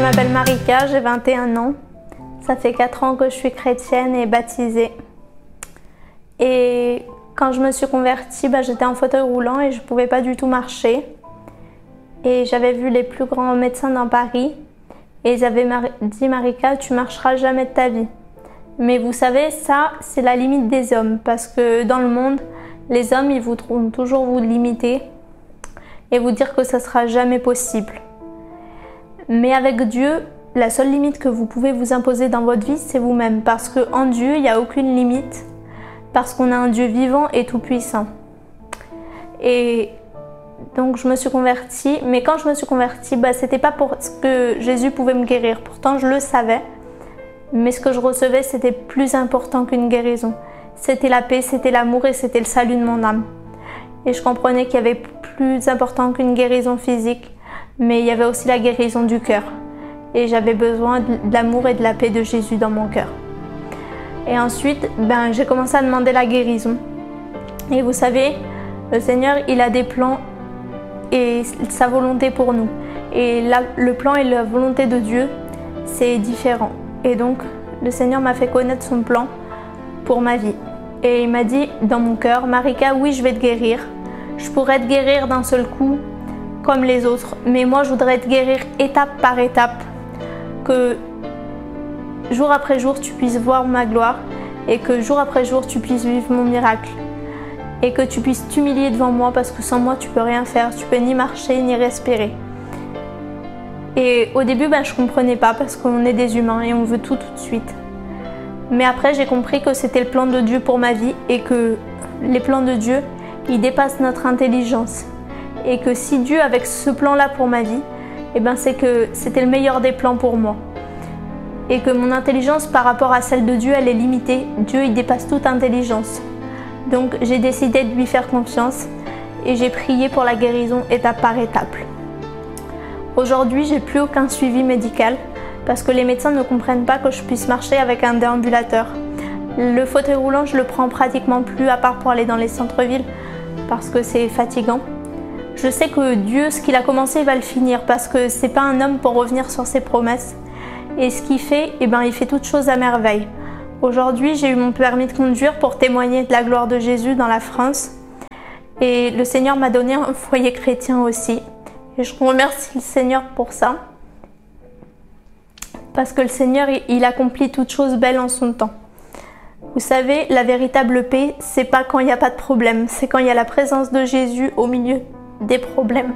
m'appelle Marika, j'ai 21 ans. Ça fait 4 ans que je suis chrétienne et baptisée. Et quand je me suis convertie, j'étais en fauteuil roulant et je ne pouvais pas du tout marcher. Et j'avais vu les plus grands médecins dans Paris. Et ils avaient dit, Marika, tu ne marcheras jamais de ta vie. Mais vous savez, ça, c'est la limite des hommes. Parce que dans le monde, les hommes, ils voudront toujours vous limiter et vous dire que ça ne sera jamais possible. Mais avec Dieu, la seule limite que vous pouvez vous imposer dans votre vie, c'est vous-même. Parce qu'en Dieu, il n'y a aucune limite. Parce qu'on a un Dieu vivant et tout-puissant. Et donc, je me suis convertie. Mais quand je me suis convertie, c'était pas parce que Jésus pouvait me guérir. Pourtant, je le savais. Mais ce que je recevais, c'était plus important qu'une guérison. C'était la paix, c'était l'amour et c'était le salut de mon âme. Et je comprenais qu'il y avait plus important qu'une guérison physique. Mais il y avait aussi la guérison du cœur. Et j'avais besoin de l'amour et de la paix de Jésus dans mon cœur. Et ensuite, j'ai commencé à demander la guérison. Et vous savez, le Seigneur, il a des plans et sa volonté pour nous. Et le plan et la volonté de Dieu, c'est différent. Et donc, le Seigneur m'a fait connaître son plan pour ma vie. Et il m'a dit dans mon cœur, Marika, oui, je vais te guérir. Je pourrais te guérir d'un seul coup, comme les autres. Mais moi, je voudrais te guérir étape par étape. Que jour après jour, tu puisses voir ma gloire et que jour après jour, tu puisses vivre mon miracle et que tu puisses t'humilier devant moi parce que sans moi, tu peux rien faire, tu peux ni marcher ni respirer. Et au début, je comprenais pas parce qu'on est des humains et on veut tout de suite. Mais après, j'ai compris que c'était le plan de Dieu pour ma vie et que les plans de Dieu, ils dépassent notre intelligence. Et que si Dieu, avec ce plan-là pour ma vie, c'est que c'était le meilleur des plans pour moi. Et que mon intelligence par rapport à celle de Dieu, elle est limitée. Dieu, il dépasse toute intelligence. Donc, j'ai décidé de lui faire confiance et j'ai prié pour la guérison étape par étape. Aujourd'hui, j'ai plus aucun suivi médical parce que les médecins ne comprennent pas que je puisse marcher avec un déambulateur. Le fauteuil roulant, je le prends pratiquement plus à part pour aller dans les centres-villes parce que c'est fatigant. Je sais que Dieu, ce qu'il a commencé, il va le finir parce que c'est pas un homme pour revenir sur ses promesses. Et ce qu'il fait, il fait toutes choses à merveille. Aujourd'hui, j'ai eu mon permis de conduire pour témoigner de la gloire de Jésus dans la France. Et le Seigneur m'a donné un foyer chrétien aussi. Et je remercie le Seigneur pour ça. Parce que le Seigneur, il accomplit toutes choses belles en son temps. Vous savez, la véritable paix, c'est pas quand il n'y a pas de problème. C'est quand il y a la présence de Jésus au milieu des problèmes.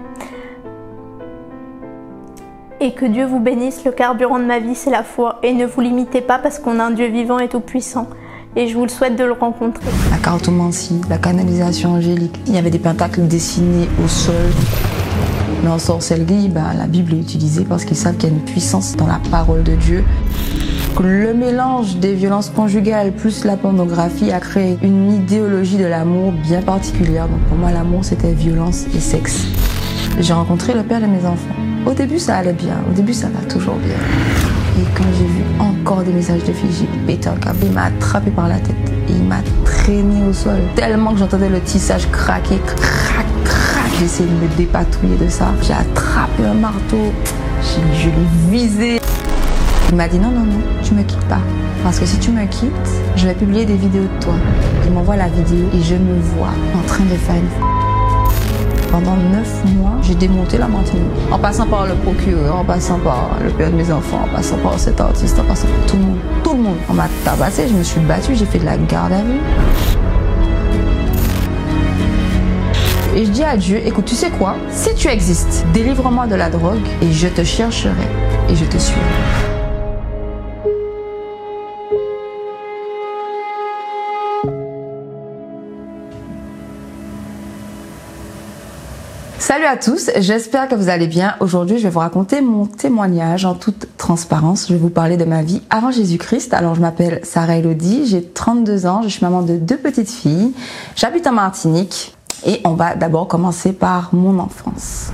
Et que Dieu vous bénisse, le carburant de ma vie c'est la foi. Et ne vous limitez pas parce qu'on a un Dieu vivant et tout puissant. Et je vous le souhaite de le rencontrer. La cartomancie, la canalisation angélique, il y avait des pentacles dessinés au sol. Mais en sorcellerie, la Bible est utilisée parce qu'ils savent qu'il y a une puissance dans la parole de Dieu. Le mélange des violences conjugales plus la pornographie a créé une idéologie de l'amour bien particulière. Donc pour moi, l'amour, c'était violence et sexe. J'ai rencontré le père de mes enfants. Au début, ça allait bien. Au début, ça va toujours bien. Et quand j'ai vu encore des messages de filles, j'ai pété un câble. Il m'a attrapé par la tête et il m'a traîné au sol. Tellement que j'entendais le tissage craquer, crac, crac. J'ai essayé de me dépatouiller de ça. J'ai attrapé un marteau. Je l'ai visé. Il m'a dit non, tu me quittes pas. Parce que si tu me quittes, je vais publier des vidéos de toi. Il m'envoie la vidéo et je me vois en train de faire une... Pendant 9 mois, j'ai démonté la Martinique. En passant par le procureur, en passant par le père de mes enfants, en passant par cet artiste, en passant par tout le monde. Tout le monde. On m'a tabassé, je me suis battue, j'ai fait de la garde à vue. Et je dis à Dieu, écoute, tu sais quoi? Si tu existes, délivre-moi de la drogue et je te chercherai et je te suivrai. Salut à tous, j'espère que vous allez bien. Aujourd'hui, je vais vous raconter mon témoignage en toute transparence. Je vais vous parler de ma vie avant Jésus-Christ. Alors, je m'appelle Sarah Elodie, j'ai 32 ans, je suis maman de 2 petites filles. J'habite en Martinique et on va d'abord commencer par mon enfance.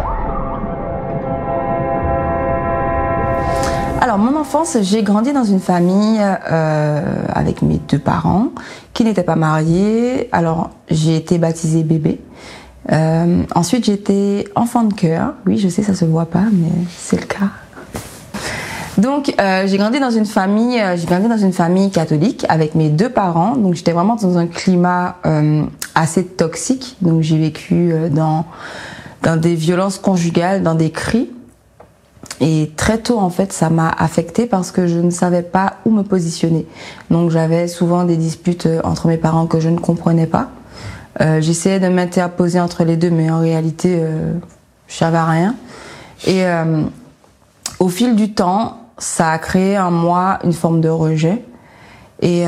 Alors, mon enfance, j'ai grandi dans une famille avec mes 2 parents qui n'étaient pas mariés. Alors, j'ai été baptisée bébé. Ensuite, j'étais enfant de cœur. Oui, je sais, ça se voit pas, mais c'est le cas. Donc j'ai grandi dans une famille catholique avec mes 2 parents. Donc j'étais vraiment dans un climat assez toxique. Donc j'ai vécu dans des violences conjugales, dans des cris. Et très tôt, en fait, ça m'a affectée parce que je ne savais pas où me positionner. Donc j'avais souvent des disputes entre mes parents que je ne comprenais pas. J'essayais de m'interposer entre les deux, mais en réalité, je savais rien. Et au fil du temps, ça a créé en moi une forme de rejet. Et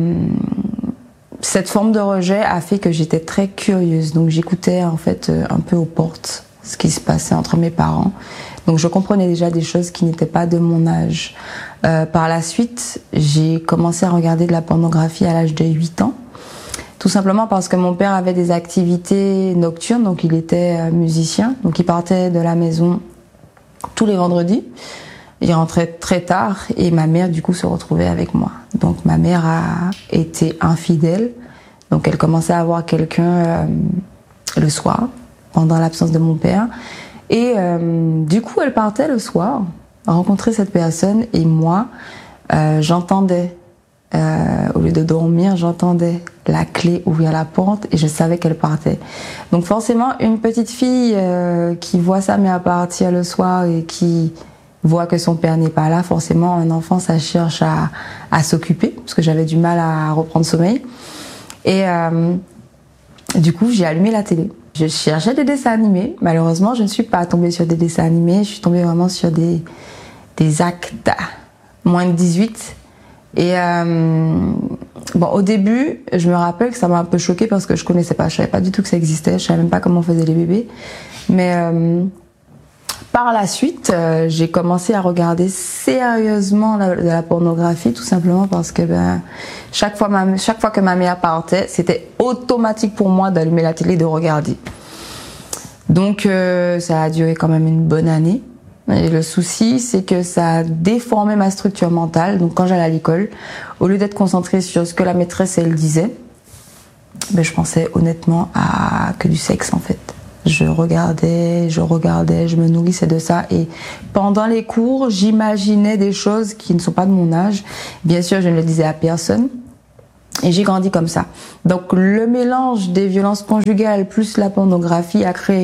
cette forme de rejet a fait que j'étais très curieuse. Donc j'écoutais en fait un peu aux portes ce qui se passait entre mes parents. Donc je comprenais déjà des choses qui n'étaient pas de mon âge. Par la suite, j'ai commencé à regarder de la pornographie à l'âge de 8 ans. Tout simplement parce que mon père avait des activités nocturnes, donc il était musicien. Donc il partait de la maison tous les vendredis. Il rentrait très tard et ma mère du coup se retrouvait avec moi. Donc ma mère a été infidèle. Donc elle commençait à avoir quelqu'un le soir, pendant l'absence de mon père. Et du coup, elle partait le soir, rencontrer cette personne, et moi, j'entendais, au lieu de dormir, j'entendais la clé ouvrir la porte et je savais qu'elle partait. Donc forcément, une petite fille qui voit sa mère partir le soir et qui voit que son père n'est pas là, forcément, un enfant, ça cherche à s'occuper, parce que j'avais du mal à reprendre sommeil. Et du coup, j'ai allumé la télé. Je cherchais des dessins animés. Malheureusement, je ne suis pas tombée sur des dessins animés. Je suis tombée vraiment sur des actes moins de 18. Et bon, au début, je me rappelle que ça m'a un peu choquée parce que je connaissais pas. Je savais pas du tout que ça existait. Je savais même pas comment on faisait les bébés. Mais par la suite, j'ai commencé à regarder sérieusement de la pornographie, tout simplement parce que chaque fois que ma mère partait, c'était automatique pour moi d'allumer la télé et de regarder. Donc ça a duré quand même une bonne année. Et le souci, c'est que ça a déformé ma structure mentale. Donc quand j'allais à l'école, au lieu d'être concentrée sur ce que la maîtresse elle disait, je pensais honnêtement à que du sexe en fait. Je regardais, je me nourrissais de ça et pendant les cours, j'imaginais des choses qui ne sont pas de mon âge. Bien sûr, je ne le disais à personne et j'ai grandi comme ça. Donc le mélange des violences conjugales plus la pornographie a créé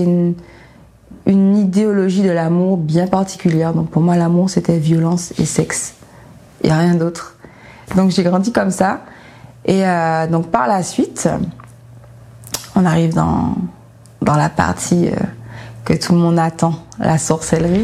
une idéologie de l'amour bien particulière. Donc pour moi, l'amour, c'était violence et sexe et rien d'autre. Donc j'ai grandi comme ça et donc par la suite, on arrive dans la partie que tout le monde attend, la sorcellerie.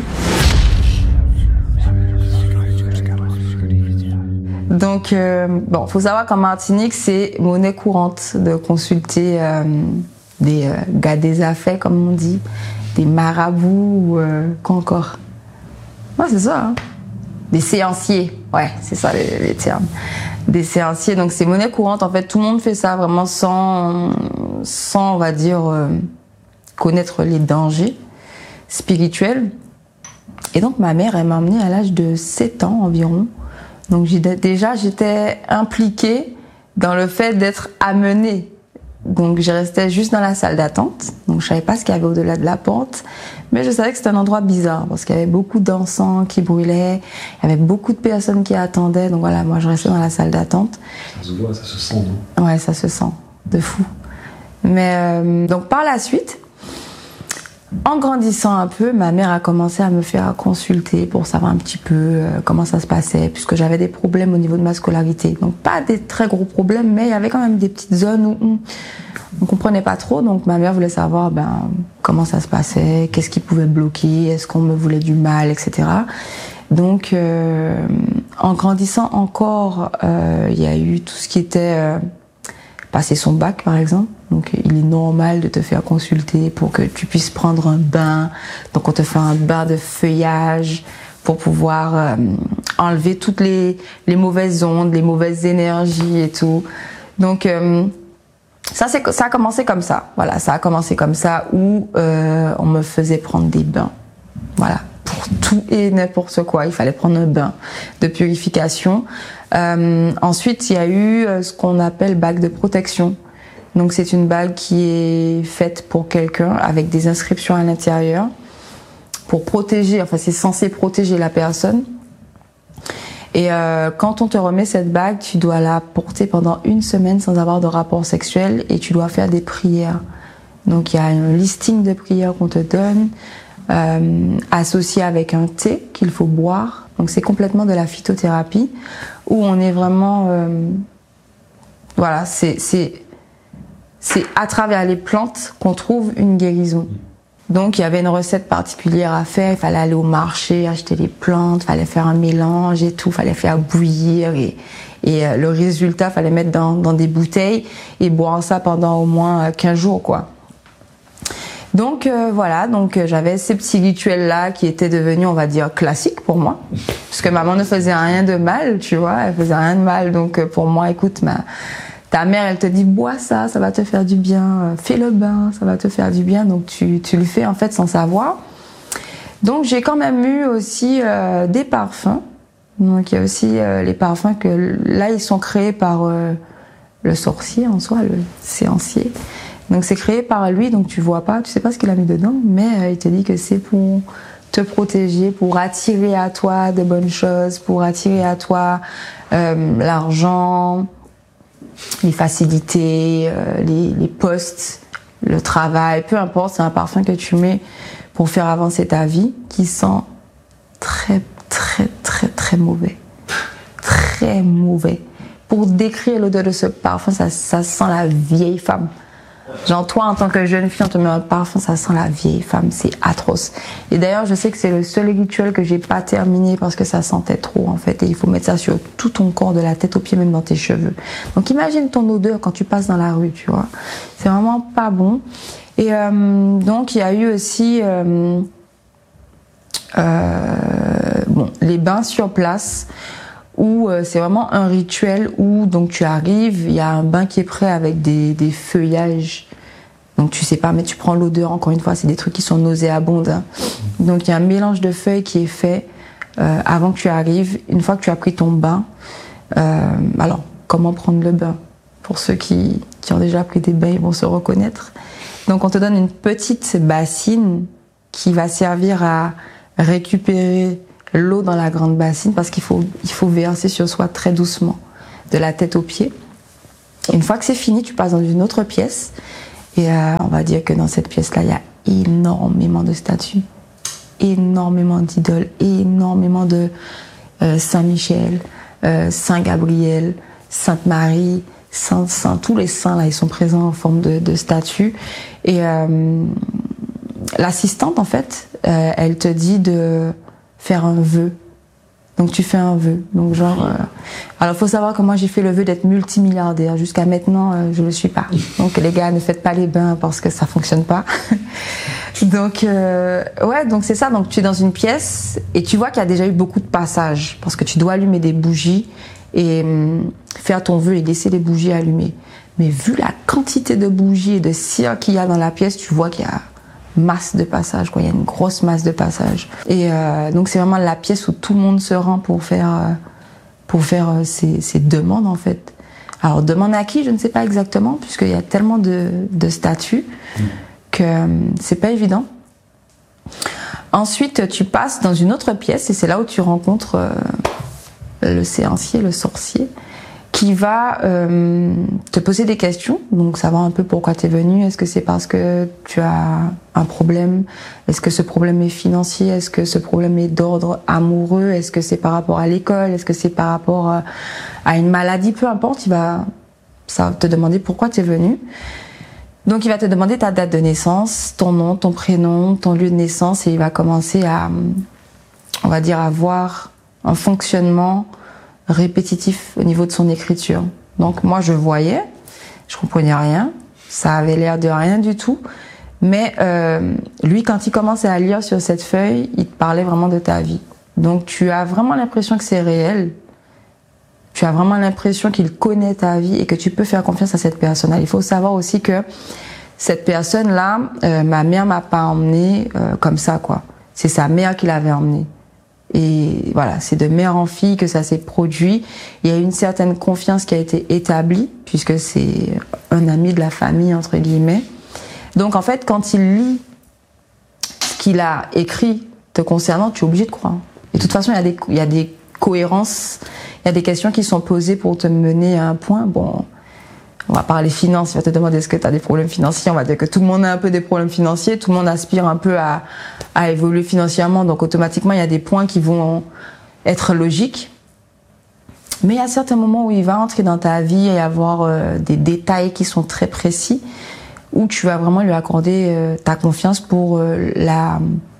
Donc, bon, faut savoir qu'en Martinique, c'est monnaie courante de consulter des gars des affaires, comme on dit, des marabouts, quoi encore. Ouais, c'est ça, hein. Des séanciers, ouais, c'est ça les termes. Des séanciers, donc c'est monnaie courante. En fait, tout le monde fait ça vraiment sans on va dire, connaître les dangers spirituels. Et donc ma mère, elle m'a emmenée à l'âge de 7 ans environ. Donc j'étais impliquée dans le fait d'être amenée. Donc je restais juste dans la salle d'attente. Donc je savais pas ce qu'il y avait au-delà de la porte, mais je savais que c'était un endroit bizarre parce qu'il y avait beaucoup d'encens qui brûlaient, il y avait beaucoup de personnes qui attendaient. Donc voilà, moi je restais dans la salle d'attente. Ça se voit, ça se sent, non? Ouais, ça se sent, de fou. Mais donc par la suite, en grandissant un peu, ma mère a commencé à me faire consulter pour savoir un petit peu comment ça se passait, puisque j'avais des problèmes au niveau de ma scolarité. Donc pas des très gros problèmes, mais il y avait quand même des petites zones où on comprenait pas trop. Donc ma mère voulait savoir comment ça se passait, qu'est-ce qui pouvait bloquer, est-ce qu'on me voulait du mal, etc. Donc en grandissant encore, il y a eu tout ce qui était passer son bac par exemple. Donc il est normal de te faire consulter pour que tu puisses prendre un bain. Donc on te fait un bain de feuillage pour pouvoir enlever toutes les mauvaises ondes, les mauvaises énergies et tout. Donc ça a commencé comme ça. Voilà, ça a commencé comme ça où on me faisait prendre des bains. Voilà, pour tout et n'importe quoi, il fallait prendre un bain de purification. Ensuite, il y a eu ce qu'on appelle bague de protection. Donc c'est une bague qui est faite pour quelqu'un avec des inscriptions à l'intérieur pour protéger, enfin c'est censé protéger la personne Et quand on te remet cette bague, tu dois la porter pendant 1 semaine sans avoir de rapport sexuel et tu dois faire des prières. Donc il y a un listing de prières qu'on te donne, associé avec un thé qu'il faut boire. Donc c'est complètement de la phytothérapie où on est vraiment... voilà, c'est à travers les plantes qu'on trouve une guérison. Donc il y avait une recette particulière à faire, il fallait aller au marché, acheter les plantes, il fallait faire un mélange et tout, il fallait faire bouillir et le résultat, il fallait mettre dans des bouteilles et boire ça pendant au moins 15 jours, quoi. Donc voilà, donc j'avais ces petits rituels-là qui étaient devenus, on va dire, classiques pour moi. Parce que maman ne faisait rien de mal, tu vois, elle faisait rien de mal. Donc pour moi, écoute, ta mère, elle te dit, bois ça va te faire du bien, fais le bain, ça va te faire du bien. Donc tu le fais en fait sans savoir. Donc j'ai quand même eu aussi des parfums. Donc il y a aussi les parfums que là, ils sont créés par le sorcier en soi, le séancier. Donc c'est créé par lui, donc tu vois pas, tu sais pas ce qu'il a mis dedans, mais il te dit que c'est pour te protéger, pour attirer à toi de bonnes choses, pour attirer à toi l'argent, les facilités, les postes, le travail, peu importe, c'est un parfum que tu mets pour faire avancer ta vie, qui sent très très très très mauvais. Très mauvais. Pour décrire l'odeur de ce parfum, ça sent la vieille femme. Genre toi en tant que jeune fille on te met un parfum, ça sent la vieille femme, c'est atroce. Et d'ailleurs je sais que c'est le seul rituel que j'ai pas terminé parce que ça sentait trop en fait et il faut mettre ça sur tout ton corps, de la tête aux pieds, même dans tes cheveux. Donc imagine ton odeur quand tu passes dans la rue, tu vois, c'est vraiment pas bon. Et donc il y a eu aussi les bains sur place où c'est vraiment un rituel où donc tu arrives, il y a un bain qui est prêt avec des feuillages. Donc tu sais pas, mais tu prends l'odeur, encore une fois, c'est des trucs qui sont nauséabonds. Hein. Donc il y a un mélange de feuilles qui est fait avant que tu arrives. Une fois que tu as pris ton bain, alors comment prendre le bain? Pour ceux qui ont déjà pris des bains, ils vont se reconnaître. Donc on te donne une petite bassine qui va servir à récupérer l'eau dans la grande bassine parce qu'il faut verser sur soi très doucement, de la tête aux pieds. Et une fois que c'est fini, tu passes dans une autre pièce et on va dire que dans cette pièce-là, il y a énormément de statues, énormément d'idoles, énormément de Saint-Michel, Saint-Gabriel, Sainte-Marie, Saint, tous les saints là, ils sont présents en forme de statues. Et l'assistante, en fait, elle te dit de faire un vœu. Donc tu fais un vœu. Donc genre, alors faut savoir que moi j'ai fait le vœu d'être multimilliardaire. Jusqu'à maintenant, je le suis pas. Donc les gars, ne faites pas les bains parce que ça fonctionne pas. Donc ouais, donc c'est ça. Donc tu es dans une pièce et tu vois qu'il y a déjà eu beaucoup de passages parce que tu dois allumer des bougies et faire ton vœu et laisser les bougies allumées. Mais vu la quantité de bougies et de cire qu'il y a dans la pièce, tu vois qu'il y a masse de passages, quoi. Il y a une grosse masse de passages. Et donc c'est vraiment la pièce où tout le monde se rend pour faire ces demandes en fait. Alors demande à qui, je ne sais pas exactement, puisqu'il y a tellement de statues que c'est pas évident. Ensuite, tu passes dans une autre pièce et c'est là où tu rencontres le séancier, le sorcier, qui va te poser des questions, donc savoir un peu pourquoi tu es venu. Est-ce que c'est parce que tu as un problème? Est-ce que ce problème est financier? Est-ce que ce problème est d'ordre amoureux? Est-ce que c'est par rapport à l'école? Est-ce que c'est par rapport à une maladie? Peu importe, ça va te demander pourquoi tu es venu. Donc il va te demander ta date de naissance, ton nom, ton prénom, ton lieu de naissance, et il va commencer à, on va dire, avoir un fonctionnement répétitif au niveau de son écriture. Donc moi je voyais, je comprenais rien, ça avait l'air de rien du tout, mais lui quand il commençait à lire sur cette feuille, il te parlait vraiment de ta vie. Donc tu as vraiment l'impression que c'est réel, tu as vraiment l'impression qu'il connaît ta vie et que tu peux faire confiance à cette personne-là. Il faut savoir aussi que cette personne-là, ma mère m'a pas emmenée comme ça, quoi. C'est sa mère qui l'avait emmenée. Et voilà, c'est de mère en fille que ça s'est produit. Il y a une certaine confiance qui a été établie, puisque c'est un ami de la famille, entre guillemets. Donc en fait, quand il lit ce qu'il a écrit te concernant, tu es obligé de croire. Et de toute façon, il y a des cohérence. Il y a des questions qui sont posées pour te mener à un point. Bon, on va parler finances, il va te demander est-ce que tu as des problèmes financiers. On va dire que tout le monde a un peu des problèmes financiers, tout le monde aspire un peu à évoluer financièrement. Donc automatiquement, il y a des points qui vont être logiques. Mais il y a certains moments où il va entrer dans ta vie et y avoir des détails qui sont très précis, où tu vas vraiment lui accorder ta confiance pour la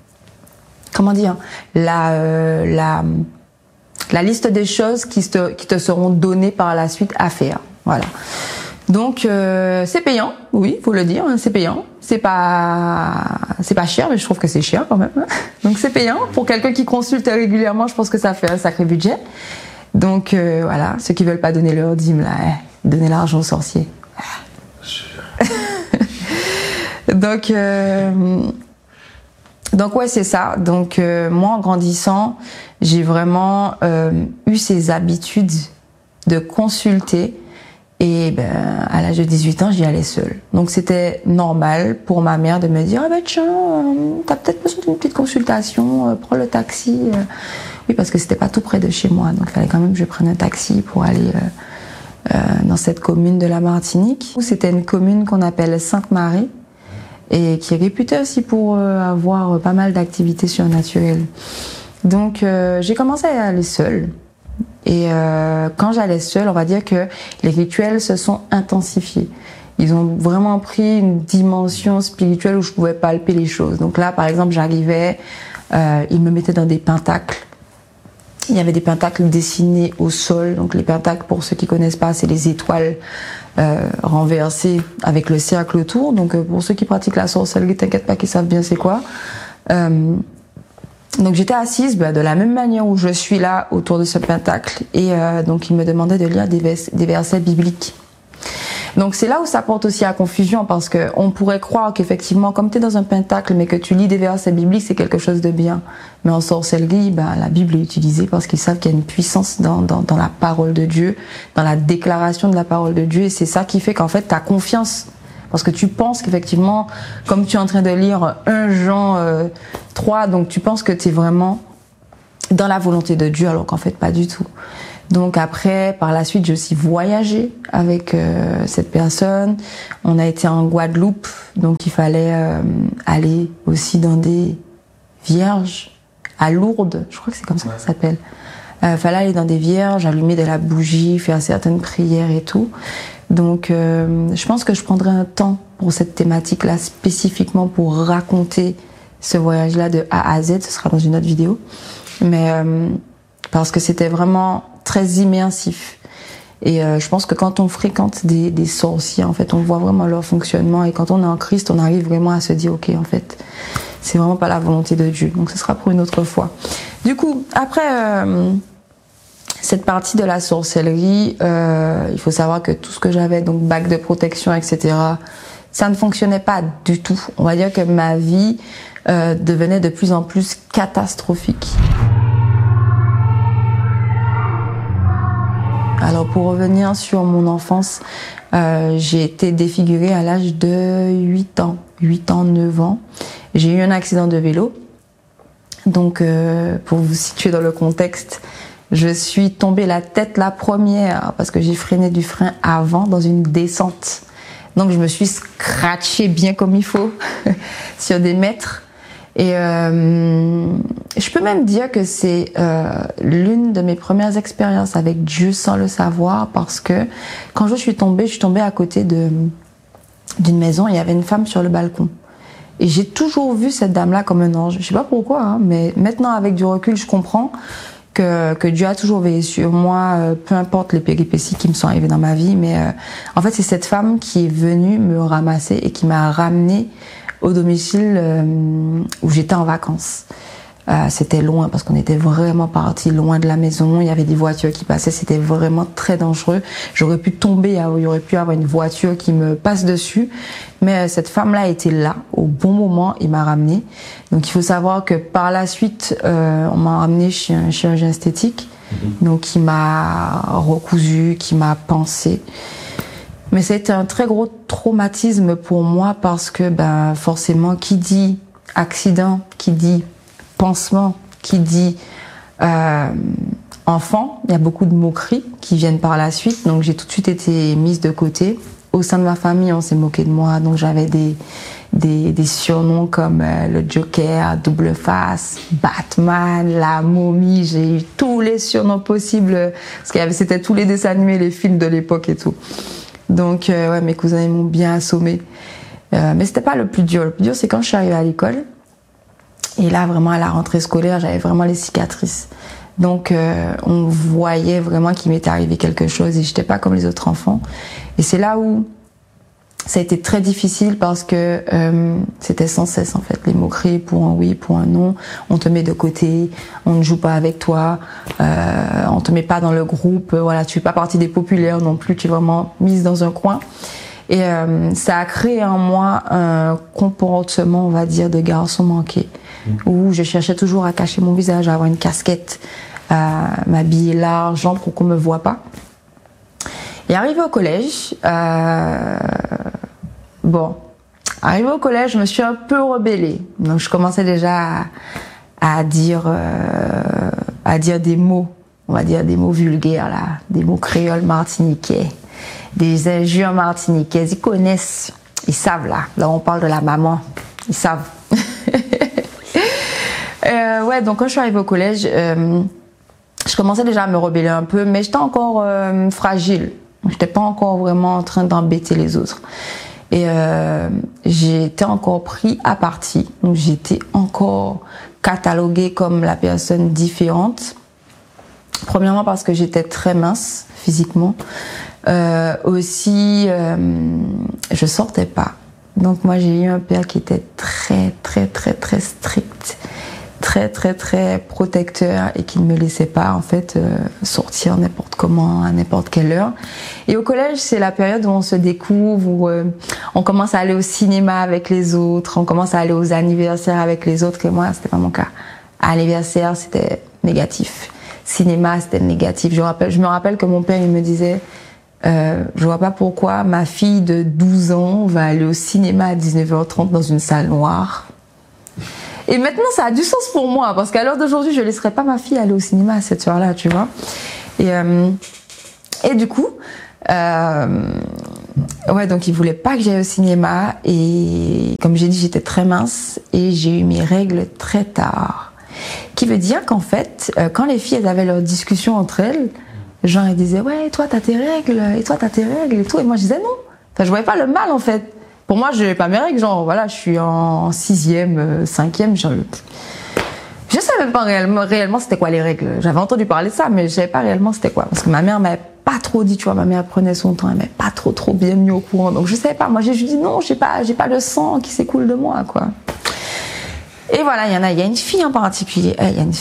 liste des choses qui te seront données par la suite à faire. Voilà. Donc c'est payant, oui, faut le dire, c'est payant. C'est pas cher, mais je trouve que c'est cher quand même. Donc c'est payant pour quelqu'un qui consulte régulièrement. Je pense que ça fait un sacré budget. Donc voilà, ceux qui veulent pas donner leur dîme là, donner l'argent aux sorciers. Donc ouais, c'est ça. Donc moi, en grandissant, j'ai vraiment eu ces habitudes de consulter. Et à l'âge de 18 ans, j'y allais seule. Donc c'était normal pour ma mère de me dire « Ah tiens, t'as peut-être besoin d'une petite consultation, prends le taxi. » Oui, parce que c'était pas tout près de chez moi. Donc il fallait quand même que je prenne un taxi pour aller dans cette commune de la Martinique. C'était une commune qu'on appelle Sainte-Marie et qui est réputée aussi pour avoir pas mal d'activités surnaturelles. Donc j'ai commencé à aller seule. Et quand j'allais seule, on va dire que les rituels se sont intensifiés. Ils ont vraiment pris une dimension spirituelle où je pouvais palper les choses. Donc là, par exemple, j'arrivais, ils me mettaient dans des pentacles. Il y avait des pentacles dessinés au sol. Donc les pentacles, pour ceux qui connaissent pas, c'est les étoiles renversées avec le cercle autour. Donc pour ceux qui pratiquent la sorcellerie, t'inquiète pas qu'ils savent bien c'est quoi. Donc j'étais assise de la même manière où je suis là autour de ce pentacle et donc il me demandait de lire des versets bibliques. Donc c'est là où ça porte aussi à confusion parce que on pourrait croire qu'effectivement comme tu es dans un pentacle mais que tu lis des versets bibliques c'est quelque chose de bien. Mais en sorcellerie, la Bible est utilisée parce qu'ils savent qu'il y a une puissance dans la parole de Dieu, dans la déclaration de la parole de Dieu et c'est ça qui fait qu'en fait tu as confiance. Parce que tu penses qu'effectivement, comme tu es en train de lire 1 Jean 3, donc tu penses que tu es vraiment dans la volonté de Dieu, alors qu'en fait pas du tout. Donc après, par la suite, j'ai aussi voyagé avec cette personne. On a été en Guadeloupe, donc il fallait aller aussi dans des vierges à Lourdes, je crois que c'est comme ça que ça s'appelle. Fallait aller dans des vierges, allumer de la bougie, faire certaines prières et tout. Donc je pense que je prendrai un temps pour cette thématique-là spécifiquement pour raconter ce voyage-là de A à Z. Ce sera dans une autre vidéo. Mais parce que c'était vraiment très immersif. Et je pense que quand on fréquente des sorciers, en fait, on voit vraiment leur fonctionnement. Et quand on est en Christ, on arrive vraiment à se dire, ok, en fait, c'est vraiment pas la volonté de Dieu. Donc ce sera pour une autre fois. Du coup, après cette partie de la sorcellerie, il faut savoir que tout ce que j'avais, donc bague de protection, etc., ça ne fonctionnait pas du tout. On va dire que ma vie devenait de plus en plus catastrophique. Alors pour revenir sur mon enfance, j'ai été défigurée à l'âge de 8 ans, 9 ans. J'ai eu un accident de vélo. Donc pour vous situer dans le contexte, je suis tombée la tête la première parce que j'ai freiné du frein avant dans une descente. Donc je me suis scratchée bien comme il faut sur des mètres. Et je peux même dire que c'est l'une de mes premières expériences avec Dieu sans le savoir parce que quand je suis tombée à côté d'une maison et il y avait une femme sur le balcon. Et j'ai toujours vu cette dame-là comme un ange. Je sais pas pourquoi, hein, mais maintenant avec du recul, je comprends que Dieu a toujours veillé sur moi, peu importe les péripéties qui me sont arrivées dans ma vie. Mais en fait, c'est cette femme qui est venue me ramasser et qui m'a ramenée au domicile où j'étais en vacances. C'était loin parce qu'on était vraiment partis loin de la maison. Il y avait des voitures qui passaient, c'était vraiment très dangereux. J'aurais pu tomber, il y aurait pu avoir une voiture qui me passe dessus. Mais cette femme-là était là au bon moment, il m'a ramenée. Donc il faut savoir que par la suite, on m'a ramenée chez un chirurgien esthétique. Donc il m'a recousu, qui m'a pansé. Mais c'était un très gros traumatisme pour moi parce que forcément, qui dit accident, qui dit pansement, qui dit enfant, il y a beaucoup de moqueries qui viennent par la suite, donc j'ai tout de suite été mise de côté. Au sein de ma famille, on s'est moqué de moi, donc j'avais des surnoms comme le Joker, Double Face, Batman, la momie, j'ai eu tous les surnoms possibles, parce que c'était tous les dessins animés, les films de l'époque et tout. Donc ouais, mes cousins ils m'ont bien assommé. Mais c'était pas le plus dur. Le plus dur, c'est quand je suis arrivée à l'école. Et là, vraiment, à la rentrée scolaire, j'avais vraiment les cicatrices. Donc, on voyait vraiment qu'il m'était arrivé quelque chose et j'étais pas comme les autres enfants. Et c'est là où ça a été très difficile parce que c'était sans cesse, en fait, les moqueries pour un oui, pour un non. On te met de côté, on ne joue pas avec toi, on te met pas dans le groupe. Voilà, tu fais pas partie des populaires non plus, tu es vraiment mise dans un coin. Et ça a créé en moi un comportement, on va dire, de garçon manqué, où je cherchais toujours à cacher mon visage, à avoir une casquette, à m'habiller large, pour qu'on me voit pas. Et arrivé au collège, je me suis un peu rebellée. Donc je commençais déjà à dire des mots, on va dire des mots vulgaires là, des mots créoles martiniquais. Des injures martiniquaises, ils connaissent, ils savent là. Là on parle de la maman, ils savent. Ouais, donc quand je suis arrivée au collège, je commençais déjà à me rebeller un peu, mais j'étais encore fragile. J'étais pas encore vraiment en train d'embêter les autres. Et j'étais encore pris à partie. Donc j'étais encore cataloguée comme la personne différente. Premièrement parce que j'étais très mince physiquement. Aussi, je sortais pas. Donc moi j'ai eu un père qui était très strict, très protecteur et qui ne me laissait pas en fait sortir n'importe comment, à n'importe quelle heure. Et au collège c'est la période où on se découvre, où on commence à aller au cinéma avec les autres, on commence à aller aux anniversaires avec les autres. Et moi c'était pas mon cas. À l'anniversaire c'était négatif, cinéma c'était négatif. Je me rappelle que mon père il me disait je vois pas pourquoi ma fille de 12 ans va aller au cinéma à 19h30 dans une salle noire. Et maintenant, ça a du sens pour moi, parce qu'à l'heure d'aujourd'hui, je laisserai pas ma fille aller au cinéma à cette heure-là, tu vois. Et du coup, ouais, donc il voulait pas que j'aille au cinéma. Et comme j'ai dit, j'étais très mince et j'ai eu mes règles très tard. Qui veut dire qu'en fait, quand les filles elles avaient leurs discussions entre elles, genre, ils disaient, ouais, toi, t'as tes règles, et toi, t'as tes règles, et tout. Et moi, je disais non. Enfin, je voyais pas le mal, en fait. Pour moi, je n'avais pas mes règles. Genre, voilà, je suis en 6e, 5e. Je savais pas réellement c'était quoi les règles. J'avais entendu parler de ça, mais je savais pas réellement c'était quoi. Parce que ma mère m'avait pas trop dit, tu vois. Ma mère prenait son temps, elle m'avait pas trop bien mis au courant. Donc, je savais pas. Moi, j'ai juste dit non, j'ai pas le sang qui s'écoule de moi, quoi. Et voilà, il y a une fille en particulier.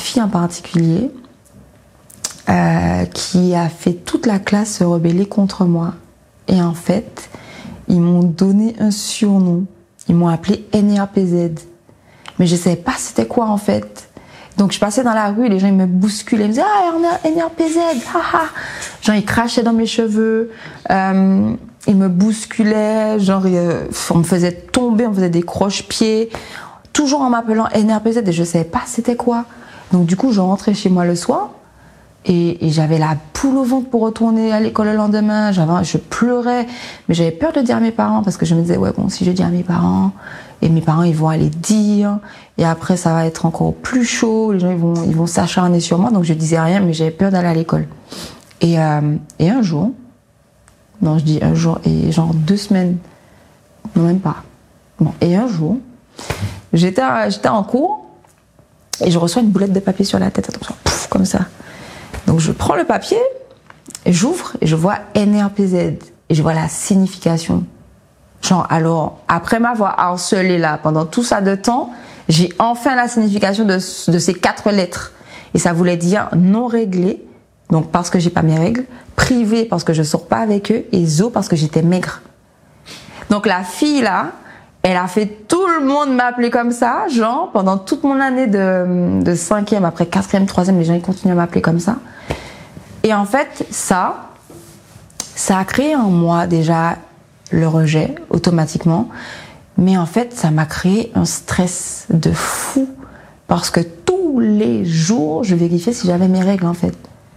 Qui a fait toute la classe se rebeller contre moi. Et en fait, ils m'ont donné un surnom. Ils m'ont appelé NRPZ. Mais je savais pas c'était quoi en fait. Donc je passais dans la rue, les gens ils me bousculaient, ils me disaient ah NRPZ, haha. Genre ils crachaient dans mes cheveux, ils me bousculaient, genre on me faisait tomber, on me faisait des croche-pieds, toujours en m'appelant NRPZ et je savais pas c'était quoi. Donc du coup je rentrais chez moi le soir. Et j'avais la poule au ventre pour retourner à l'école le lendemain. Je pleurais, mais j'avais peur de dire à mes parents parce que je me disais ouais bon si je dis à mes parents et mes parents ils vont aller dire et après ça va être encore plus chaud. Les gens ils vont s'acharner sur moi donc je disais rien mais j'avais peur d'aller à l'école. Et un jour, non je dis un jour et genre 2 semaines, non même pas. Bon et un jour j'étais en cours et je reçois une boulette de papier sur la tête attention pouf comme ça. Donc je prends le papier, et j'ouvre et je vois NRPZ et je vois la signification. Genre alors après m'avoir harcelé là pendant tout ça de temps, j'ai enfin la signification de ces 4 lettres et ça voulait dire non réglé, donc parce que j'ai pas mes règles, privé parce que je sors pas avec eux et zo parce que j'étais maigre. Donc la fille là, elle a fait tout le monde m'appeler comme ça, genre pendant toute mon année de 5e, après 4e, 3e, les gens ils continuent à m'appeler comme ça. Et en fait, ça a créé en moi déjà le rejet automatiquement, mais en fait, ça m'a créé un stress de fou parce que tous les jours, je vérifiais si j'avais mes règles en fait.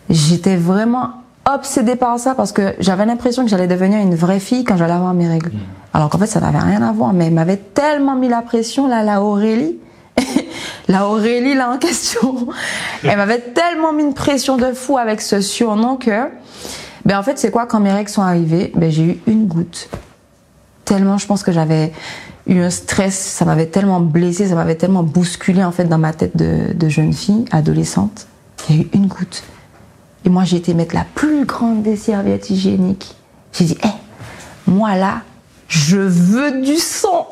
J'étais vraiment obsédée par ça parce que j'avais l'impression que j'allais devenir une vraie fille quand j'allais avoir mes règles. Alors qu'en fait, ça n'avait rien à voir, mais elle m'avait tellement mis la pression, là, la Aurélie, là, en question, elle m'avait tellement mis une pression de fou avec ce surnom que, en fait, c'est quoi, quand mes règles sont arrivées, j'ai eu une goutte. Tellement, je pense que j'avais eu un stress, ça m'avait tellement blessée, ça m'avait tellement bousculée, en fait, dans ma tête de jeune fille, adolescente. Il y a eu une goutte. Et moi, j'ai été mettre la plus grande des serviettes hygiéniques. J'ai dit, moi là, je veux du sang.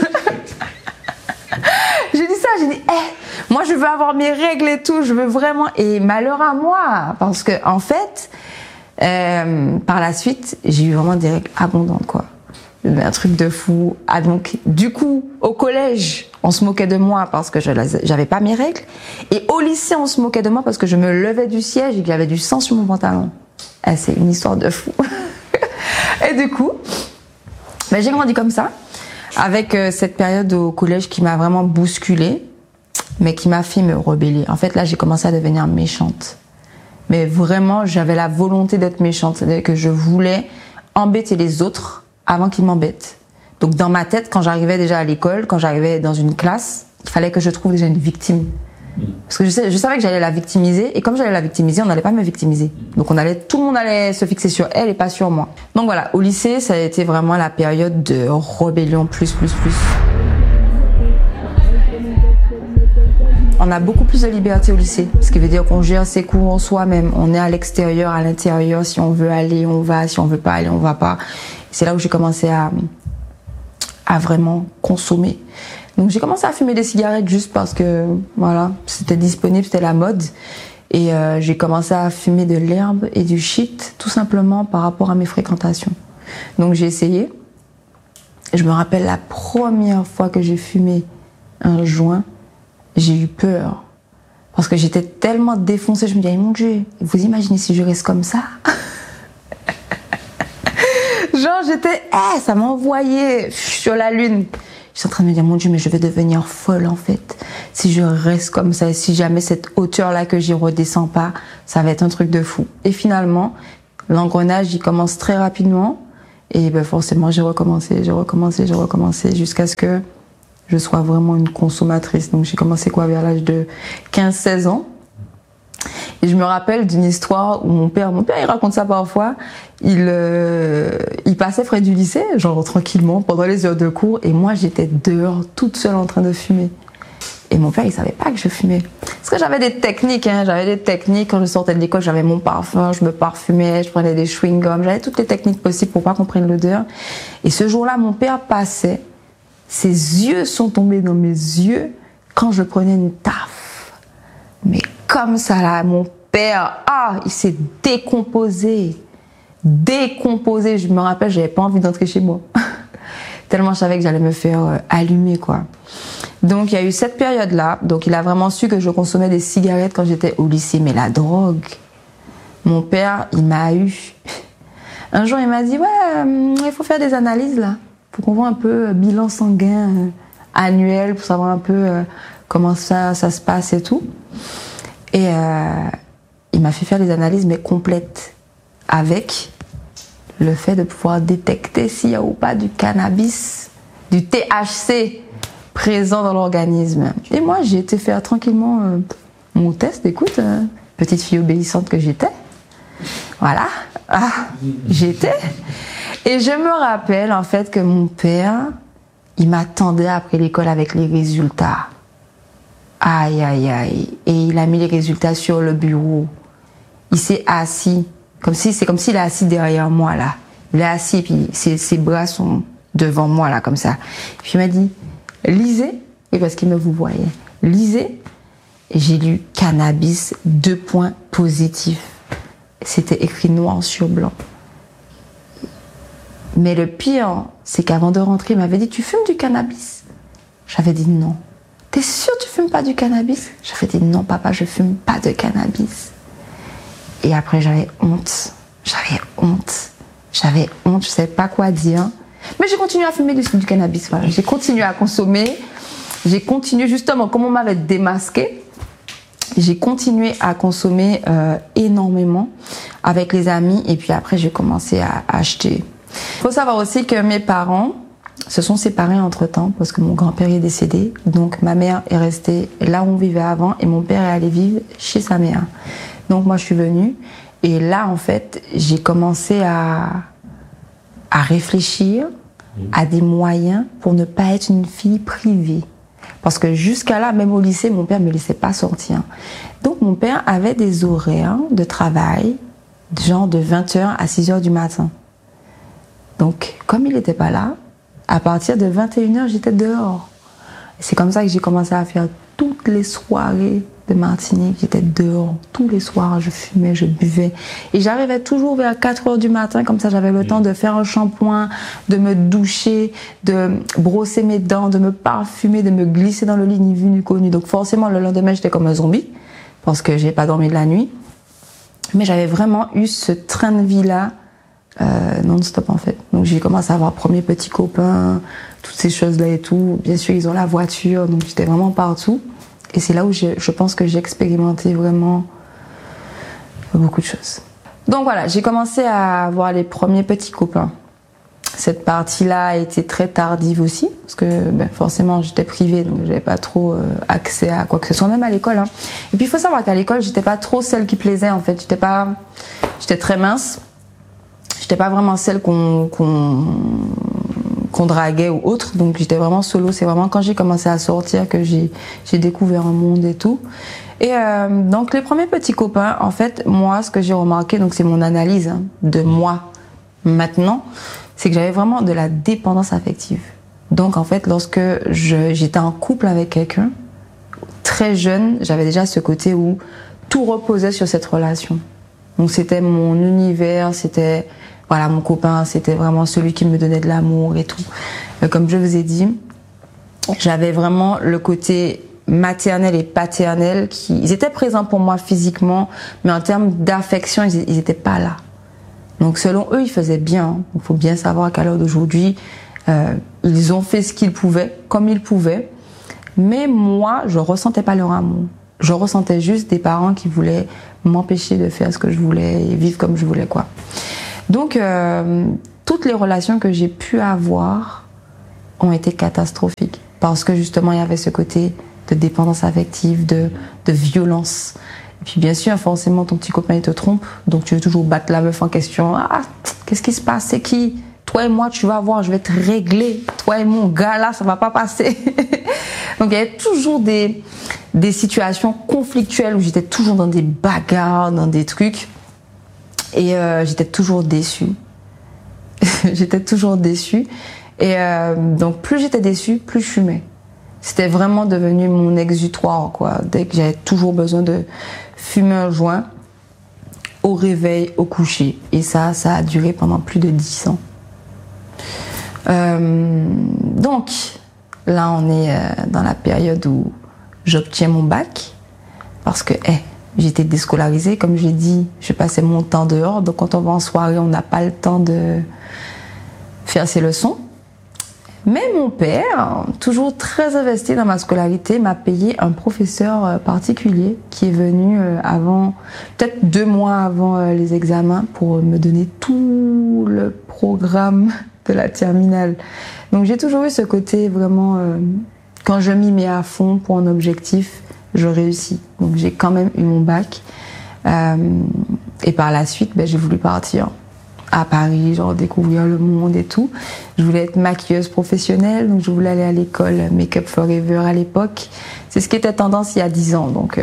J'ai dit ça, j'ai dit, moi je veux avoir mes règles et tout, je veux vraiment. Et malheur à moi, parce que en fait, par la suite, j'ai eu vraiment des règles abondantes, quoi. Un truc de fou. Ah, donc, du coup, au collège, on se moquait de moi parce que j'avais pas mes règles. Et au lycée, on se moquait de moi parce que je me levais du siège et qu'il y avait du sang sur mon pantalon. C'est une histoire de fou. Et du coup, j'ai grandi comme ça, avec cette période au collège qui m'a vraiment bousculée, mais qui m'a fait me rebeller. En fait, là, j'ai commencé à devenir méchante. Mais vraiment, j'avais la volonté d'être méchante. C'est-à-dire que je voulais embêter les autres avant qu'ils m'embêtent. Donc dans ma tête, quand j'arrivais déjà à l'école, quand j'arrivais dans une classe, il fallait que je trouve déjà une victime. Parce que je savais que j'allais la victimiser, et comme j'allais la victimiser, on n'allait pas me victimiser. Donc tout le monde allait se fixer sur elle et pas sur moi. Donc voilà, au lycée, ça a été vraiment la période de rébellion plus. On a beaucoup plus de liberté au lycée, ce qui veut dire qu'on gère ses cours en soi-même. On est à l'extérieur, à l'intérieur. Si on veut aller, on va. Si on veut pas aller, on va pas. C'est là où j'ai commencé à vraiment consommer. Donc j'ai commencé à fumer des cigarettes juste parce que voilà, c'était disponible, c'était la mode. Et j'ai commencé à fumer de l'herbe et du shit tout simplement par rapport à mes fréquentations. Donc j'ai essayé. Je me rappelle la première fois que j'ai fumé un joint, j'ai eu peur. Parce que j'étais tellement défoncée, je me disais, mon Dieu, vous imaginez si je reste comme ça? Genre j'étais, ça m'envoyait sur la lune. J'étais en train de me dire, mon Dieu, mais je vais devenir folle en fait. Si je reste comme ça, et si jamais cette hauteur-là que j'y redescends pas, ça va être un truc de fou. Et finalement, l'engrenage, il commence très rapidement. Et forcément, j'ai recommencé jusqu'à ce que je sois vraiment une consommatrice. Donc j'ai commencé vers l'âge de 15-16 ans. Et je me rappelle d'une histoire où mon père il raconte ça parfois, il passait près du lycée, genre tranquillement, pendant les heures de cours, et moi j'étais dehors, toute seule en train de fumer. Et mon père, il savait pas que je fumais. Parce que j'avais des techniques, quand je sortais de l'école, j'avais mon parfum, je me parfumais, je prenais des chewing-gums, j'avais toutes les techniques possibles pour pas qu'on prenne l'odeur. Et ce jour-là, mon père passait, ses yeux sont tombés dans mes yeux quand je prenais une taf. Mais comme ça là, mon père, il s'est décomposé. Je me rappelle, j'avais pas envie d'entrer chez moi. Tellement je savais que j'allais me faire allumer, quoi. Donc il y a eu cette période-là. Donc il a vraiment su que je consommais des cigarettes quand j'étais au lycée. Mais la drogue, mon père, il m'a eu. Un jour, il m'a dit, il faut faire des analyses là. Pour qu'on voit un peu bilan sanguin annuel, pour savoir un peu comment ça se passe et tout. Et il m'a fait faire des analyses, mais complètes, avec le fait de pouvoir détecter s'il y a ou pas du cannabis, du THC présent dans l'organisme. Et moi, j'ai été faire tranquillement mon test. Écoute, petite fille obéissante que j'étais. Voilà, j'étais. Et je me rappelle en fait que mon père, il m'attendait après l'école avec les résultats. Aïe. Et il a mis les résultats sur le bureau. Il s'est assis. C'est comme s'il est assis derrière moi, là. Il est assis, et puis ses bras sont devant moi, là, comme ça. Puis il m'a dit, lisez. Et parce qu'il me vous voyait. Lisez. Et j'ai lu cannabis, 2 points positifs. C'était écrit noir sur blanc. Mais le pire, c'est qu'avant de rentrer, il m'avait dit, tu fumes du cannabis? J'avais dit non. T'es sûr que tu fumes pas du cannabis? J'avais dit non, papa, je fume pas de cannabis. Et après, j'avais honte, je savais pas quoi dire. Mais j'ai continué à fumer du cannabis, voilà. J'ai continué à consommer. J'ai continué, justement, comme on m'avait démasqué, j'ai continué à consommer énormément avec les amis et puis après j'ai commencé à acheter. Il faut savoir aussi que mes parents se sont séparés entre-temps parce que mon grand-père est décédé. Donc ma mère est restée là où on vivait avant et mon père est allé vivre chez sa mère. Donc moi je suis venue et là en fait j'ai commencé à réfléchir à des moyens pour ne pas être une fille privée. Parce que jusqu'à là, même au lycée, mon père ne me laissait pas sortir. Donc mon père avait des horaires de travail, genre de 20h à 6h du matin. Donc comme il n'était pas là, à partir de 21h, j'étais dehors. C'est comme ça que j'ai commencé à faire toutes les soirées de Martinique. J'étais dehors tous les soirs, je fumais, je buvais. Et j'arrivais toujours vers 4h du matin, comme ça j'avais le temps de faire un shampoing, de me doucher, de brosser mes dents, de me parfumer, de me glisser dans le lit ni vu ni connu. Donc forcément, le lendemain, j'étais comme un zombie, parce que j'ai pas dormi de la nuit. Mais j'avais vraiment eu ce train de vie-là, non-stop en fait. Donc j'ai commencé à avoir premier petit copain, toutes ces choses-là et tout. Bien sûr, ils ont la voiture, donc j'étais vraiment partout. Et c'est là où je pense que j'ai expérimenté vraiment beaucoup de choses. Donc voilà, j'ai commencé à avoir les premiers petits copains. Cette partie-là a été très tardive aussi, parce que forcément j'étais privée, donc j'avais pas trop accès à quoi que ce soit, même à l'école. Hein. Et puis il faut savoir qu'à l'école, j'étais pas trop celle qui plaisait en fait. J'étais très mince. J'étais pas vraiment celle qu'on draguait ou autre, donc j'étais vraiment solo. C'est vraiment quand j'ai commencé à sortir que j'ai découvert un monde et tout. Et donc les premiers petits copains, en fait, moi, ce que j'ai remarqué, donc c'est mon analyse hein, de moi maintenant, c'est que j'avais vraiment de la dépendance affective. Donc en fait, lorsque j'étais en couple avec quelqu'un, très jeune, j'avais déjà ce côté où tout reposait sur cette relation. Donc c'était mon univers, c'était voilà mon copain, c'était vraiment celui qui me donnait de l'amour et tout. Comme je vous ai dit, j'avais vraiment le côté maternel et paternel ils étaient présents pour moi physiquement, mais en termes d'affection, ils n'étaient pas là. Donc selon eux, ils faisaient bien. Il faut bien savoir qu'à l'heure d'aujourd'hui, ils ont fait ce qu'ils pouvaient, comme ils pouvaient. Mais moi, je ressentais pas leur amour. Je ressentais juste des parents qui voulaient m'empêcher de faire ce que je voulais et vivre comme je voulais, quoi. Donc, toutes les relations que j'ai pu avoir ont été catastrophiques. Parce que justement, il y avait ce côté de dépendance affective, de violence. Et puis bien sûr, forcément, ton petit copain, il te trompe. Donc tu veux toujours battre la meuf en question. Ah, qu'est-ce qui se passe? C'est qui? Toi et moi, tu vas voir, je vais te régler. Toi et mon gars, là, ça va pas passer. Donc il y avait toujours des situations conflictuelles où j'étais toujours dans des bagarres, dans des trucs. Et j'étais toujours déçue. J'étais toujours déçue. Et donc plus j'étais déçue, plus je fumais. C'était vraiment devenu mon exutoire, quoi. Dès que j'avais toujours besoin de fumer un joint, au réveil, au coucher. Et ça a duré pendant plus de 10 ans. Donc, là, on est dans la période où j'obtiens mon bac. Parce que, j'étais déscolarisée. Comme j'ai dit, je passais mon temps dehors. Donc, quand on va en soirée, on n'a pas le temps de faire ses leçons. Mais mon père, toujours très investi dans ma scolarité, m'a payé un professeur particulier qui est venu avant, peut-être 2 mois avant les examens pour me donner tout le programme de la terminale. Donc j'ai toujours eu ce côté vraiment, quand je m'y mets à fond pour un objectif, je réussis. Donc j'ai quand même eu mon bac. Et par la suite, j'ai voulu partir à Paris, genre découvrir le monde et tout. Je voulais être maquilleuse professionnelle, donc je voulais aller à l'école Make Up Forever à l'époque. C'est ce qui était tendance il y a 10 ans. Donc,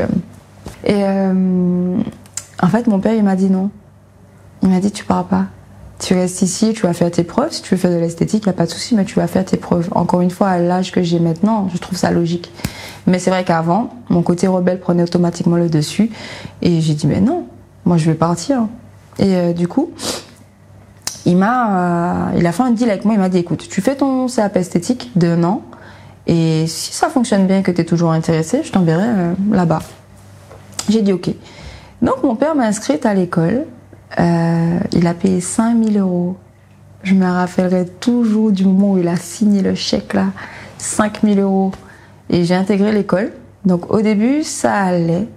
en fait, mon père, il m'a dit non. Il m'a dit, tu pars pas. Tu restes ici, tu vas faire tes preuves. Si tu veux faire de l'esthétique, il n'y a pas de souci, mais tu vas faire tes preuves. Encore une fois, à l'âge que j'ai maintenant, je trouve ça logique. Mais c'est vrai qu'avant, mon côté rebelle prenait automatiquement le dessus. Et j'ai dit, mais non, moi je vais partir. Et du coup, il a fait un deal avec moi, il m'a dit, écoute, tu fais ton CAP esthétique de 1 an, et si ça fonctionne bien et que tu es toujours intéressé, je t'enverrai là-bas. J'ai dit ok. Donc mon père m'a inscrite à l'école, il a payé 5 000 €. Je me rappellerai toujours du moment où il a signé le chèque là, 5 000 €. Et j'ai intégré l'école. Donc au début, ça allait.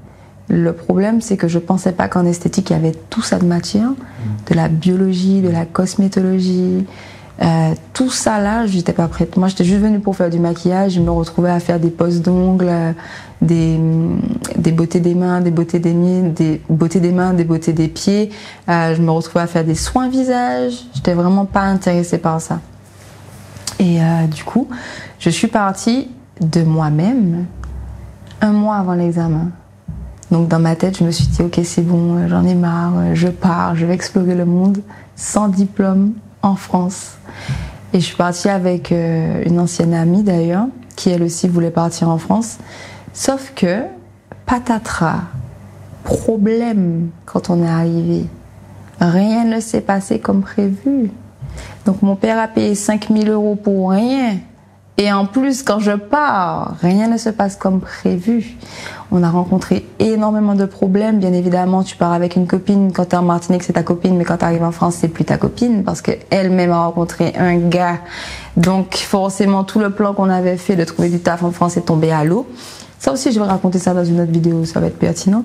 Le problème, c'est que je pensais pas qu'en esthétique, il y avait tout ça de matière, de la biologie, de la cosmétologie. Tout ça là, j'étais pas prête. Moi, j'étais juste venue pour faire du maquillage. Je me retrouvais à faire des poses d'ongles, des beautés des mains, des beautés des mains, des beautés des pieds. Je me retrouvais à faire des soins visage. J'étais vraiment pas intéressée par ça. Et du coup, je suis partie de moi-même 1 mois avant l'examen. Donc dans ma tête, je me suis dit, ok, c'est bon, j'en ai marre, je pars, je vais explorer le monde sans diplôme en France. Et je suis partie avec une ancienne amie d'ailleurs, qui elle aussi voulait partir en France. Sauf que, patatras, problème quand on est arrivé. Rien ne s'est passé comme prévu. Donc mon père a payé 5 000 € pour rien. Et en plus, quand je pars, rien ne se passe comme prévu. On a rencontré énormément de problèmes. Bien évidemment, tu pars avec une copine. Quand tu es en Martinique, c'est ta copine. Mais quand tu arrives en France, c'est plus ta copine. Parce qu'elle-même a rencontré un gars. Donc forcément, tout le plan qu'on avait fait de trouver du taf en France est tombé à l'eau. Ça aussi, je vais raconter ça dans une autre vidéo. Ça va être pertinent.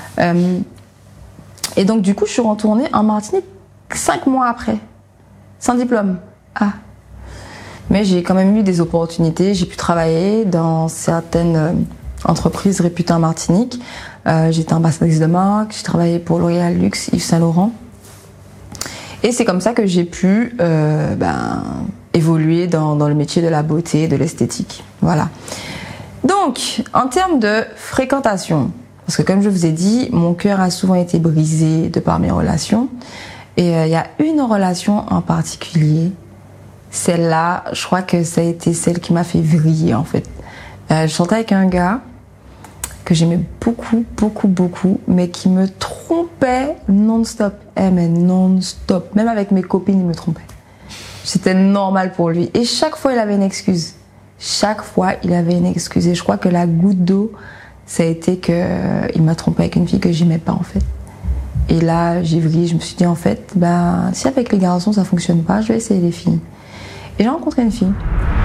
Et donc, du coup, je suis retournée en Martinique 5 mois après. Sans diplôme. Ah. Mais j'ai quand même eu des opportunités. J'ai pu travailler dans certaines entreprises réputées en Martinique. J'étais ambassadrice de marque, j'ai travaillé pour L'Oréal Luxe, Yves Saint Laurent. Et c'est comme ça que j'ai pu évoluer dans le métier de la beauté, de l'esthétique. Voilà. Donc, en termes de fréquentation, parce que comme je vous ai dit, mon cœur a souvent été brisé de par mes relations. Et il y a une relation en particulier. Celle-là, je crois que ça a été celle qui m'a fait vriller en fait. Je sortais avec un gars que j'aimais beaucoup, mais qui me trompait non-stop. Mais non-stop. Même avec mes copines, il me trompait. C'était normal pour lui. Et chaque fois, il avait une excuse. Chaque fois, il avait une excuse. Et je crois que la goutte d'eau, ça a été qu'il m'a trompé avec une fille que j'aimais pas en fait. Et là, j'ai vrillé. Je me suis dit en fait, si avec les garçons ça fonctionne pas, je vais essayer les filles. Et j'ai rencontré une fille.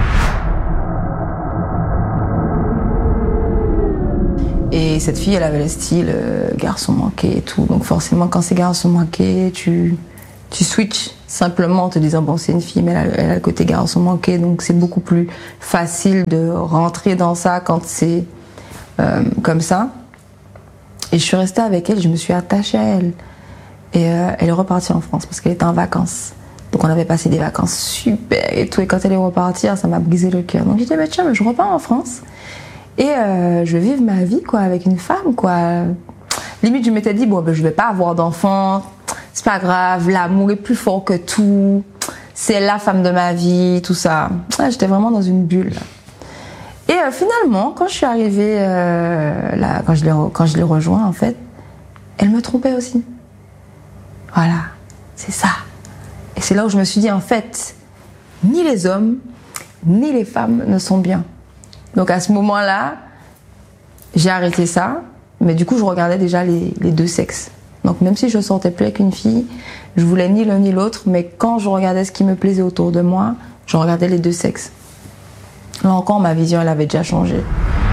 Et cette fille, elle avait le style garçon manqué et tout. Donc forcément, quand c'est garçon manqué, tu switches simplement en te disant bon, c'est une fille, mais elle a le côté garçon manqué. Donc c'est beaucoup plus facile de rentrer dans ça quand c'est comme ça. Et je suis restée avec elle, je me suis attachée à elle. Et elle est repartie en France parce qu'elle était en vacances. Donc on avait passé des vacances super et tout. Et quand elle est repartie, ça m'a brisé le cœur. Donc j'ai dit, tiens, mais je repars en France. Et je vais vivre ma vie quoi, avec une femme. Quoi. Limite, je m'étais dit, je vais pas avoir d'enfant. C'est pas grave, l'amour est plus fort que tout. C'est la femme de ma vie, tout ça. J'étais vraiment dans une bulle. Et finalement, quand je suis arrivée là, quand je l'ai rejoint, en fait, elle me trompait aussi. Voilà, c'est ça. Et c'est là où je me suis dit, en fait, ni les hommes, ni les femmes ne sont bien. Donc à ce moment-là, j'ai arrêté ça, mais du coup, je regardais déjà les deux sexes. Donc même si je ne sortais plus avec une fille, je voulais ni l'un ni l'autre, mais quand je regardais ce qui me plaisait autour de moi, je regardais les deux sexes. Là encore, ma vision, elle avait déjà changé.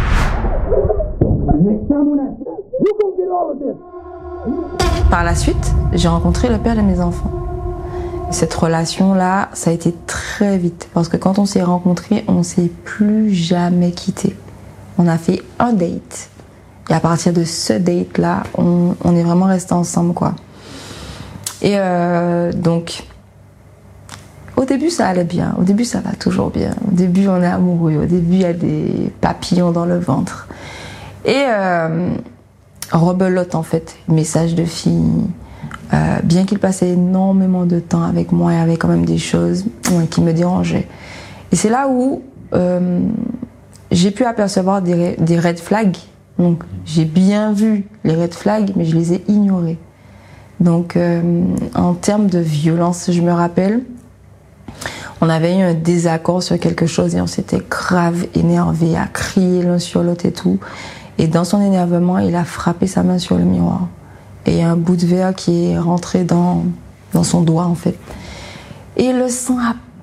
Par la suite, j'ai rencontré le père de mes enfants. Cette relation-là, ça a été très vite. Parce que quand on s'est rencontrés, on ne s'est plus jamais quittés. On a fait un date. Et à partir de ce date-là, on est vraiment restés ensemble, quoi. Et donc, au début, ça allait bien. Au début, ça va toujours bien. Au début, on est amoureux. Au début, il y a des papillons dans le ventre. Et rebelote, en fait. Message de fille. Bien qu'il passait énormément de temps avec moi, il y avait quand même des choses qui me dérangeaient. Et c'est là où j'ai pu apercevoir des red flags. Donc, j'ai bien vu les red flags, mais je les ai ignorés. Donc, en termes de violence, je me rappelle, on avait eu un désaccord sur quelque chose et on s'était grave énervé, à crier l'un sur l'autre et tout. Et dans son énervement, il a frappé sa main sur le miroir. Et il y a un bout de verre qui est rentré dans son doigt, en fait. Et le sang a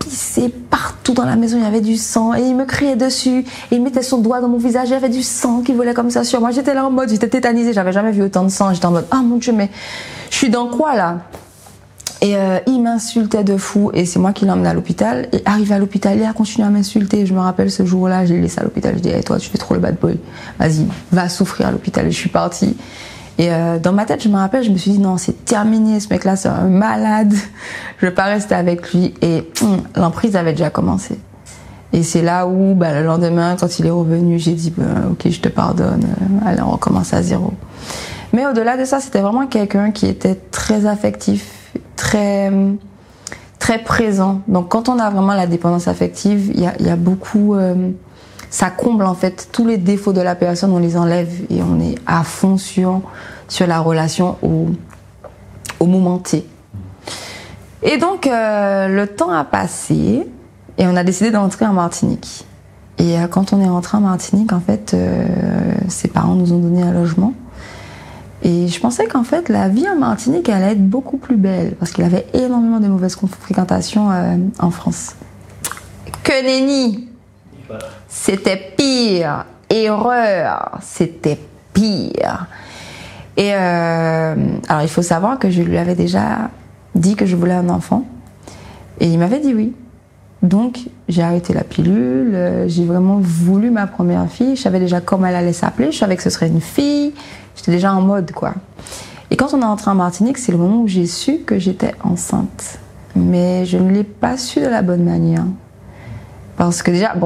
pissé partout dans la maison, il y avait du sang et il me criait dessus et il mettait son doigt dans mon visage, il y avait du sang qui volait comme ça sur moi. J'étais là en mode, j'étais tétanisée, j'avais jamais vu autant de sang. J'étais en mode, oh mon Dieu, mais je suis dans quoi là? Et il m'insultait de fou et c'est moi qui l'ai emmené à l'hôpital. Et arrivé à l'hôpital, il a continué à m'insulter. Je me rappelle ce jour-là, j'ai laissé à l'hôpital. Je dis, hey, toi, tu fais trop le bad boy. Vas-y, va souffrir à l'hôpital. Et je suis partie. Et dans ma tête, je me rappelle, je me suis dit, non, c'est terminé. Ce mec-là, c'est un malade. Je vais pas rester avec lui. Et l'emprise avait déjà commencé. Et c'est là où, le lendemain, quand il est revenu, j'ai dit, ok, je te pardonne. Allez, on recommence à zéro. Mais au-delà de ça, c'était vraiment quelqu'un qui était très affectif. Très présent. Donc quand on a vraiment la dépendance affective, il y a beaucoup ça comble en fait tous les défauts de la personne, on les enlève et on est à fond sur la relation au moment T. Et donc le temps a passé et on a décidé d'entrer en Martinique. Et quand on est rentré en Martinique, en fait ses parents nous ont donné un logement. Et je pensais qu'en fait, la vie en Martinique allait être beaucoup plus belle parce qu'il avait énormément de mauvaises fréquentations en France. Que nenni! C'était pire! Erreur! C'était pire! Et alors, il faut savoir que je lui avais déjà dit que je voulais un enfant. Et il m'avait dit oui. Donc, j'ai arrêté la pilule. J'ai vraiment voulu ma première fille. Je savais déjà comment elle allait s'appeler. Je savais que ce serait une fille. J'étais déjà en mode, quoi. Et quand on est rentré en Martinique, c'est le moment où j'ai su que j'étais enceinte. Mais je ne l'ai pas su de la bonne manière. Parce que déjà,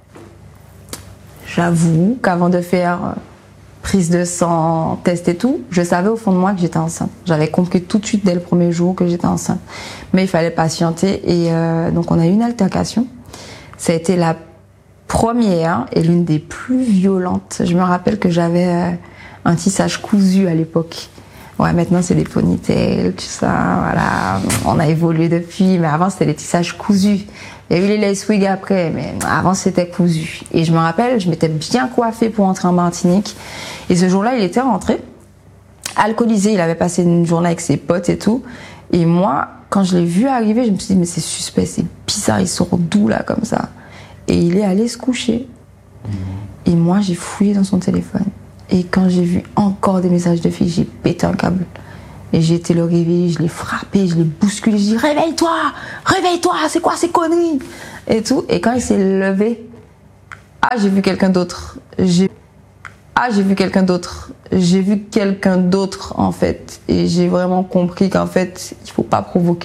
j'avoue qu'avant de faire prise de sang, test et tout, je savais au fond de moi que j'étais enceinte. J'avais compris tout de suite dès le premier jour que j'étais enceinte. Mais il fallait patienter et donc on a eu une altercation. Ça a été la première et l'une des plus violentes. Je me rappelle que j'avais un tissage cousu à l'époque. Ouais, maintenant c'est des ponytails, tout ça, voilà. On a évolué depuis, mais avant c'était des tissages cousus. Il y a eu les lace wigs après, mais avant c'était cousu. Et je me rappelle, je m'étais bien coiffée pour entrer en Martinique. Et ce jour-là, il était rentré, alcoolisé, il avait passé une journée avec ses potes et tout. Et moi, quand je l'ai vu arriver, je me suis dit, mais c'est suspect, c'est bizarre, il sort d'où là, comme ça? Et il est allé se coucher. Et moi, j'ai fouillé dans son téléphone. Et quand j'ai vu encore des messages de filles, j'ai pété un câble. Et j'ai été le réveiller, je l'ai frappé, je l'ai bousculé, je dis réveille-toi, c'est quoi ces conneries? Et tout. Et quand il s'est levé, j'ai vu quelqu'un d'autre. J'ai vu quelqu'un d'autre. J'ai vu quelqu'un d'autre en fait. Et j'ai vraiment compris qu'en fait, il faut pas provoquer.